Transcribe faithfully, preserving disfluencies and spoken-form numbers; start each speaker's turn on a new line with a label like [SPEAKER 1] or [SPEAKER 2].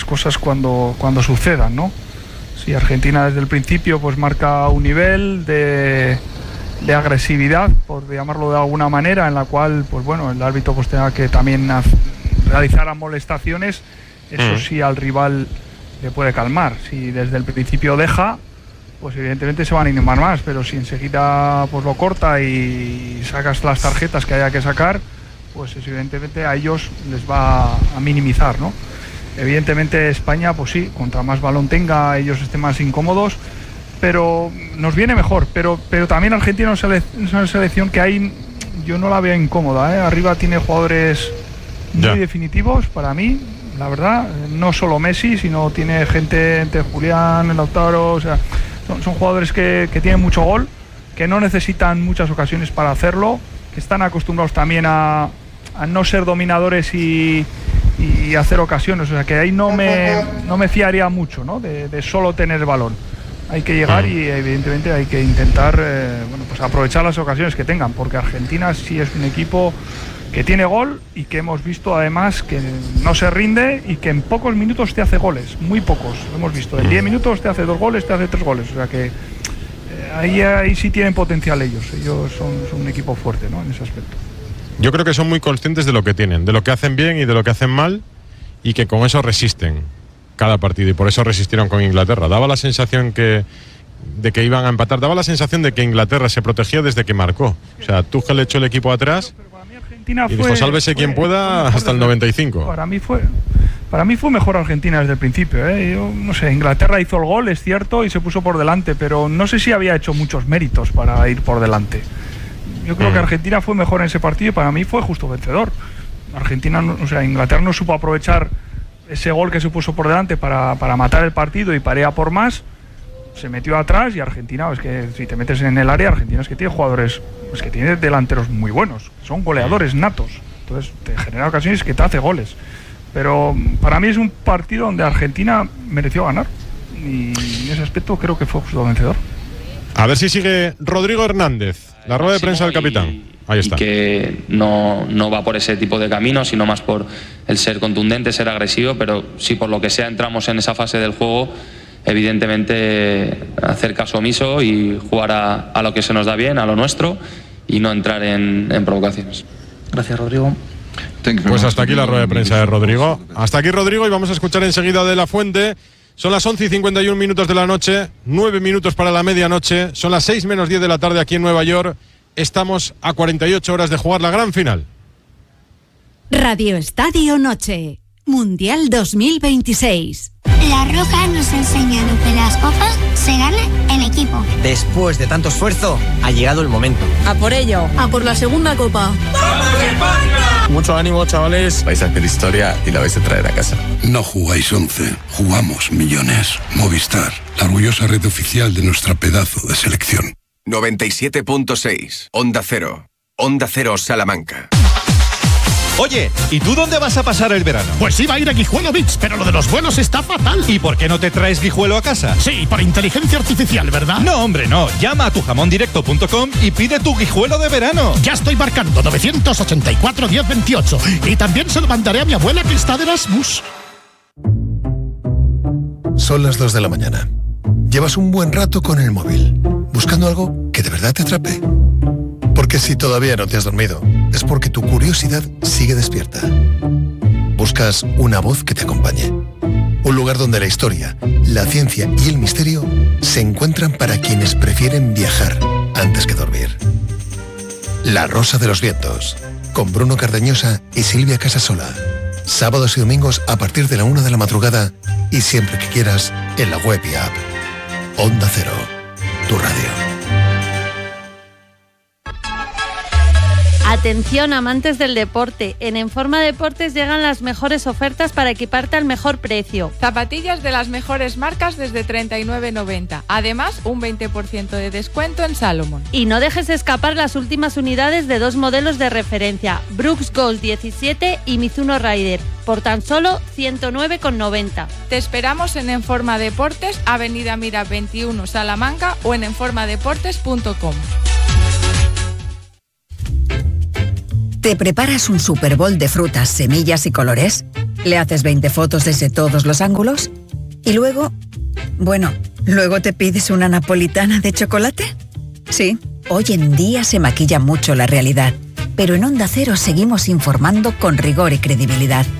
[SPEAKER 1] cosas cuando, cuando sucedan, ¿no? Si Argentina desde el principio pues marca un nivel de, de agresividad, por llamarlo de alguna manera, en la cual pues bueno, el árbitro pues tenga que también realizar amonestaciones, eso mm. sí al rival le puede calmar. Si desde el principio deja, pues evidentemente se van a animar más, pero si enseguida pues lo corta y sacas las tarjetas que haya que sacar, pues evidentemente a ellos les va a minimizar, ¿no? Evidentemente España, pues sí, contra más balón tenga, ellos estén más incómodos, pero nos viene mejor. Pero, pero también Argentina es una selección que hay, yo no la veo incómoda, ¿eh? Arriba tiene jugadores muy ya. definitivos para mí, la verdad, no solo Messi, sino tiene gente entre Julián, Lautaro, o sea, son, son jugadores que, que tienen mucho gol, que no necesitan muchas ocasiones para hacerlo, que están acostumbrados también a, a no ser dominadores y, y hacer ocasiones, o sea que ahí no me, no me fiaría mucho, ¿no? de, de solo tener el balón. Hay que llegar y evidentemente hay que intentar eh, bueno, pues aprovechar las ocasiones que tengan, porque Argentina sí es un equipo que tiene gol y que hemos visto además que no se rinde y que en pocos minutos te hace goles, muy pocos, lo hemos visto, en diez minutos te hace dos goles, te hace tres goles, o sea que eh, ahí, ahí sí tienen potencial ellos, ellos son, son un equipo fuerte, ¿no? En ese aspecto.
[SPEAKER 2] Yo creo que son muy conscientes de lo que tienen, de lo que hacen bien y de lo que hacen mal, y que con eso resisten cada partido, y por eso resistieron con Inglaterra. Daba la sensación que de que iban a empatar, daba la sensación de que Inglaterra se protegía desde que marcó, o sea, Tuchel echó el equipo atrás y dijo, sálvese quien pueda hasta el noventa y cinco.
[SPEAKER 1] Para mí fue para mí fue mejor Argentina desde el principio, ¿eh? Yo no sé, Inglaterra hizo el gol, es cierto, y se puso por delante, pero no sé si había hecho muchos méritos para ir por delante. Yo creo mm. que Argentina fue mejor en ese partido y para mí fue justo vencedor. Argentina, o sea, Inglaterra no supo aprovechar ese gol que se puso por delante para, para matar el partido y para ir a por más. Se metió atrás y Argentina, es que si te metes en el área, Argentina es que tiene jugadores, es que tiene delanteros muy buenos, son goleadores natos, entonces te genera ocasiones que te hace goles, pero para mí es un partido donde Argentina mereció ganar y en ese aspecto creo que fue justo vencedor.
[SPEAKER 2] A ver si sigue Rodrigo Hernández, la rueda de prensa del capitán. Ahí está.
[SPEAKER 3] Y que no, no va por ese tipo de camino, sino más por el ser contundente, ser agresivo, pero si por lo que sea entramos en esa fase del juego, evidentemente hacer caso omiso y jugar a, a lo que se nos da bien, a lo nuestro, y no entrar en, en provocaciones.
[SPEAKER 4] Gracias, Rodrigo.
[SPEAKER 2] Pues hasta aquí la rueda de prensa de Rodrigo. Hasta aquí, Rodrigo, y vamos a escuchar enseguida de La Fuente. Son las once y cincuenta y un minutos de la noche, nueve minutos para la medianoche, son las seis menos diez de la tarde aquí en Nueva York. Estamos a cuarenta y ocho horas de jugar la gran final.
[SPEAKER 5] Radio Estadio Noche, Mundial dos mil veintiséis.
[SPEAKER 6] La Roja nos ha enseñado que las copas se ganan en equipo.
[SPEAKER 7] Después de tanto esfuerzo, ha llegado el momento.
[SPEAKER 8] A por ello, a por la segunda copa.
[SPEAKER 9] ¡Vamos España!
[SPEAKER 10] Mucho ánimo, chavales.
[SPEAKER 11] Vais a hacer historia y la vais a traer a casa.
[SPEAKER 12] No jugáis once, jugamos millones. Movistar, la orgullosa red oficial de nuestra pedazo de selección.
[SPEAKER 13] noventa y siete punto seis, Onda Cero. Onda Cero Salamanca.
[SPEAKER 14] Oye, ¿y tú dónde vas a pasar el verano?
[SPEAKER 15] Pues iba a ir a Guijuelo Beach, pero lo de los vuelos está fatal.
[SPEAKER 14] ¿Y por qué no te traes Guijuelo a casa?
[SPEAKER 15] Sí, por inteligencia artificial, ¿verdad?
[SPEAKER 14] No, hombre, no. Llama a tu jamón directo punto com y pide tu Guijuelo de verano.
[SPEAKER 15] Ya estoy marcando novecientos ochenta y cuatro, diez, veintiocho. Y también se lo mandaré a mi abuela que está de Erasmus.
[SPEAKER 16] Son las dos de la mañana. Llevas un buen rato con el móvil, buscando algo que de verdad te atrape. Porque si todavía no te has dormido, es porque tu curiosidad sigue despierta. Buscas una voz que te acompañe. Un lugar donde la historia, la ciencia y el misterio se encuentran para quienes prefieren viajar antes que dormir. La Rosa de los Vientos, con Bruno Cardeñosa y Silvia Casasola. Sábados y domingos a partir de la una de la madrugada y siempre que quieras en la web y app. Onda Cero, tu radio.
[SPEAKER 17] Atención, amantes del deporte. En Enforma Deportes llegan las mejores ofertas para equiparte al mejor precio.
[SPEAKER 18] Zapatillas de las mejores marcas desde treinta y nueve noventa. Además, un veinte por ciento de descuento en Salomon.
[SPEAKER 17] Y no dejes escapar las últimas unidades de dos modelos de referencia, Brooks Ghost diecisiete y Mizuno Rider, por tan solo ciento nueve con noventa.
[SPEAKER 18] Te esperamos en Enforma Deportes, Avenida Mira veintiuno, Salamanca, o en enforma deportes punto com.
[SPEAKER 5] ¿Te preparas un Super Bowl de frutas, semillas y colores?
[SPEAKER 4] Le haces veinte fotos desde todos los ángulos y luego, bueno, luego te pides una napolitana de chocolate. Sí, hoy en día se maquilla mucho la realidad, pero en Onda Cero seguimos informando con rigor y credibilidad.